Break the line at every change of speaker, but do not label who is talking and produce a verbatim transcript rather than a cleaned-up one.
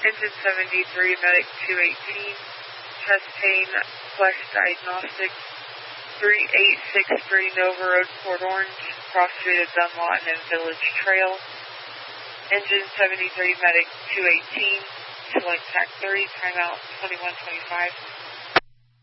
Engine seventy-three, Medic two eighteen, chest pain, flesh diagnostics, three eight six three Nova Road, Port Orange, cross street of Dunlawton and Village Trail. Engine seventy-three, Medic two eighteen, select T A C three, timeout twenty-one twenty-five.